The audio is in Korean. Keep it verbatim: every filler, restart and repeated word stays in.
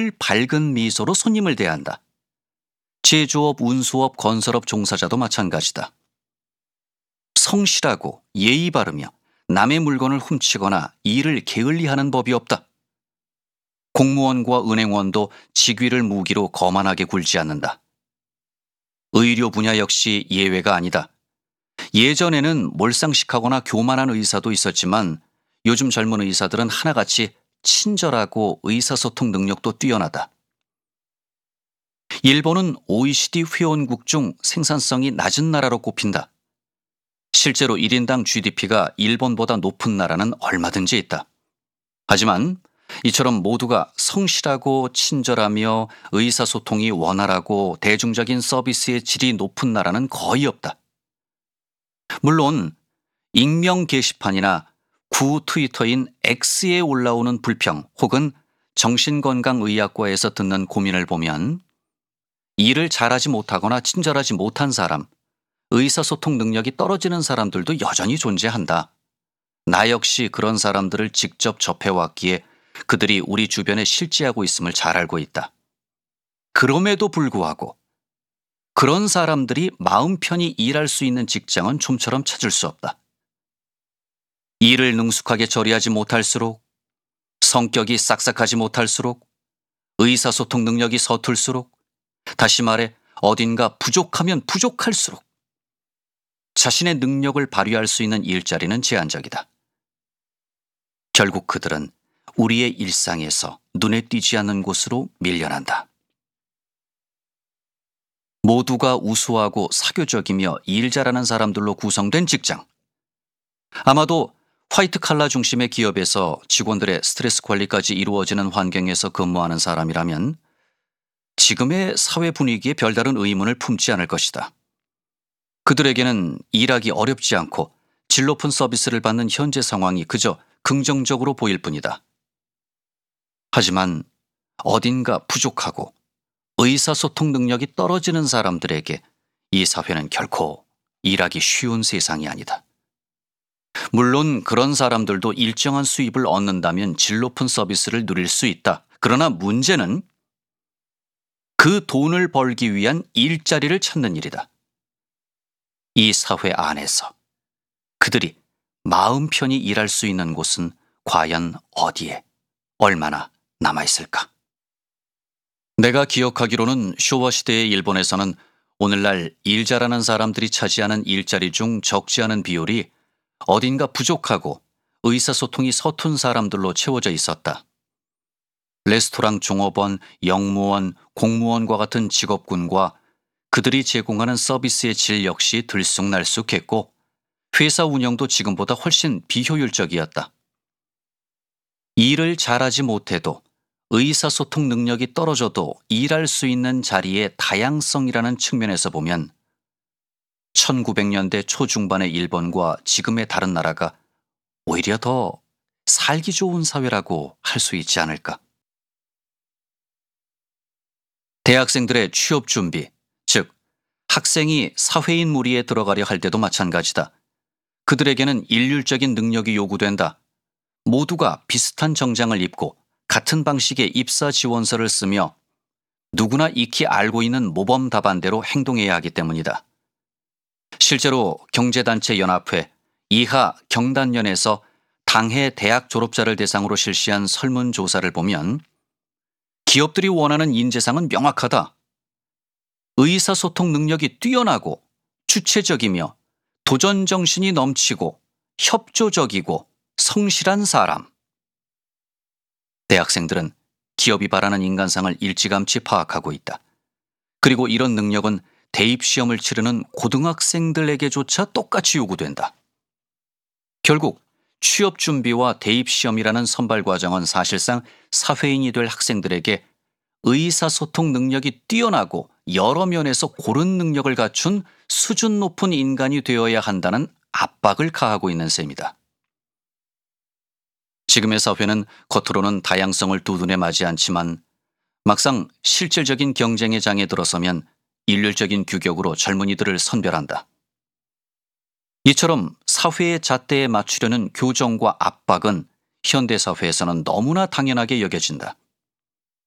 늘 밝은 미소로 손님을 대한다. 제조업, 운수업, 건설업 종사자도 마찬가지다. 성실하고 예의 바르며 남의 물건을 훔치거나 일을 게을리하는 법이 없다. 공무원과 은행원도 직위를 무기로 거만하게 굴지 않는다. 의료 분야 역시 예외가 아니다. 예전에는 몰상식하거나 교만한 의사도 있었지만 요즘 젊은 의사들은 하나같이 친절하고 의사소통 능력도 뛰어나다. 일본은 오이시디 회원국 중 생산성이 낮은 나라로 꼽힌다. 실제로 일 인당 지디피가 일본보다 높은 나라는 얼마든지 있다. 하지만 이처럼 모두가 성실하고 친절하며 의사소통이 원활하고 대중적인 서비스의 질이 높은 나라는 거의 없다. 물론 익명 게시판이나 구 트위터인 X에 올라오는 불평 혹은 정신건강의학과에서 듣는 고민을 보면 일을 잘하지 못하거나 친절하지 못한 사람, 의사소통 능력이 떨어지는 사람들도 여전히 존재한다. 나 역시 그런 사람들을 직접 접해왔기에 그들이 우리 주변에 실제하고 있음을 잘 알고 있다. 그럼에도 불구하고 그런 사람들이 마음 편히 일할 수 있는 직장은 좀처럼 찾을 수 없다. 일을 능숙하게 처리하지 못할수록, 성격이 싹싹하지 못할수록, 의사소통 능력이 서툴수록, 다시 말해 어딘가 부족하면 부족할수록 자신의 능력을 발휘할 수 있는 일자리는 제한적이다. 결국 그들은 우리의 일상에서 눈에 띄지 않는 곳으로 밀려난다. 모두가 우수하고 사교적이며 일 잘하는 사람들로 구성된 직장. 아마도 화이트 칼라 중심의 기업에서 직원들의 스트레스 관리까지 이루어지는 환경에서 근무하는 사람이라면 지금의 사회 분위기에 별다른 의문을 품지 않을 것이다. 그들에게는 일하기 어렵지 않고 질 높은 서비스를 받는 현재 상황이 그저 긍정적으로 보일 뿐이다. 하지만 어딘가 부족하고 의사소통 능력이 떨어지는 사람들에게 이 사회는 결코 일하기 쉬운 세상이 아니다. 물론 그런 사람들도 일정한 수입을 얻는다면 질 높은 서비스를 누릴 수 있다. 그러나 문제는 그 돈을 벌기 위한 일자리를 찾는 일이다. 이 사회 안에서 그들이 마음 편히 일할 수 있는 곳은 과연 어디에, 얼마나 남아있을까? 내가 기억하기로는 쇼와 시대의 일본에서는 오늘날 일 잘하는 사람들이 차지하는 일자리 중 적지 않은 비율이 어딘가 부족하고 의사소통이 서툰 사람들로 채워져 있었다. 레스토랑 종업원, 영무원, 공무원과 같은 직업군과 그들이 제공하는 서비스의 질 역시 들쑥날쑥했고 회사 운영도 지금보다 훨씬 비효율적이었다. 일을 잘하지 못해도 의사소통 능력이 떨어져도 일할 수 있는 자리의 다양성이라는 측면에서 보면 천구백 년대 초중반의 일본과 지금의 다른 나라가 오히려 더 살기 좋은 사회라고 할 수 있지 않을까? 대학생들의 취업 준비, 즉 학생이 사회인 무리에 들어가려 할 때도 마찬가지다. 그들에게는 일률적인 능력이 요구된다. 모두가 비슷한 정장을 입고 같은 방식의 입사 지원서를 쓰며 누구나 익히 알고 있는 모범 답안대로 행동해야 하기 때문이다. 실제로 경제단체 연합회 이하 경단련에서 당해 대학 졸업자를 대상으로 실시한 설문조사를 보면 기업들이 원하는 인재상은 명확하다. 의사소통 능력이 뛰어나고 주체적이며 도전정신이 넘치고 협조적이고 성실한 사람. 대학생들은 기업이 바라는 인간상을 일찌감치 파악하고 있다. 그리고 이런 능력은 대입시험을 치르는 고등학생들에게조차 똑같이 요구된다. 결국 취업 준비와 대입시험이라는 선발 과정은 사실상 사회인이 될 학생들에게 의사소통 능력이 뛰어나고 여러 면에서 고른 능력을 갖춘 수준 높은 인간이 되어야 한다는 압박을 가하고 있는 셈이다. 지금의 사회는 겉으로는 다양성을 두 눈에 맞지 않지만 막상 실질적인 경쟁의 장에 들어서면 일률적인 규격으로 젊은이들을 선별한다. 이처럼 사회의 잣대에 맞추려는 교정과 압박은 현대사회에서는 너무나 당연하게 여겨진다.